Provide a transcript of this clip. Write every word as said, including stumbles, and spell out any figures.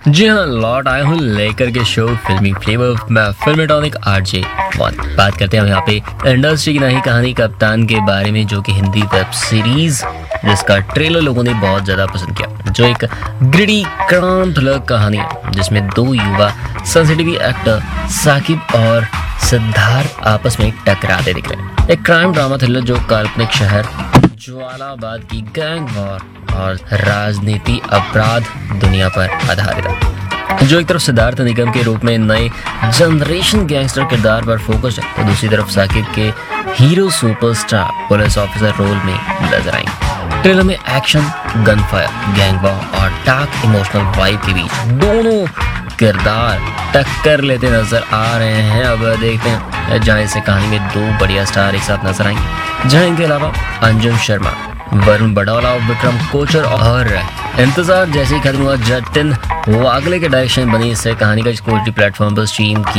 जी हाँ, लौट आया हूँ लेकर के शो फिल्मी फ्लेवर। मैं फिल्मेटॉनिक आरजे वन। बात करते हैं यहाँ पे इंडस्ट्री की नई कहानी कप्तान के बारे में, जो कि हिंदी वेब सीरीज जिसका ट्रेलर लोगों ने बहुत ज़्यादा पसंद किया। जो एक ग्रिडी क्राइम थ्रिलर कहानी है जिसमें दो युवा सेंसिटिव एक्टर साकिब और सिद्धार्थ आपस में टकराते दिख रहे हैं। एक क्राइम ड्रामा थ्रिलर जो काल्पनिक शहर ज्वालाबाद की गैंग वॉर और राजनीति अपराध दुनिया पर आधारित है। जो एक तरफ सिद्धार्थ निगम के रूप में नए जनरेशन गैंगस्टर किरदार पर फोकस है, तो दूसरी तरफ साकिब के hero superstar police officer role में नजर आएंगे। ट्रेलर में action, gun fire, gang war और डार्क इमोशनल वाइब के बीच दोनों किरदार टक्कर लेते नजर आ रहे हैं। अब देखते हैं जहाँ से कहानी में दो बढ़िया स्टार एक साथ नजर आएंगे, जहाँ इनके अलावा अंजुम शर्मा, वरुण बड़ौला, विक्रम कोचर और इंतजार जैसे ही खत्म हुआ जटिन वागले के डायरेक्शन बनी इससे कहानी का ओटीटी प्लेटफॉर्म पर स्ट्रीम की